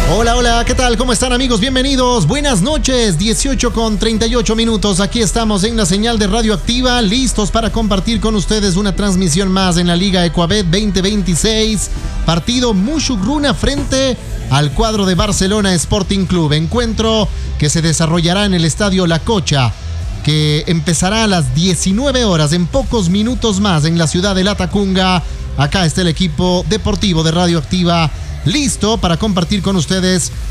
Hola, hola, ¿qué tal? ¿Cómo están, amigos? Bienvenidos, buenas noches, 18:38. Aquí estamos en la señal de Radioactiva, listos para compartir con ustedes una transmisión más en la Liga Ecuabet 2026, partido Mushuggruna frente al cuadro de Barcelona Sporting Club, encuentro que se desarrollará en el estadio La Cocha, que empezará a las 19 horas, en pocos minutos más, en la ciudad de Latacunga. Acá está el equipo deportivo de Radioactiva, listo para compartir con ustedes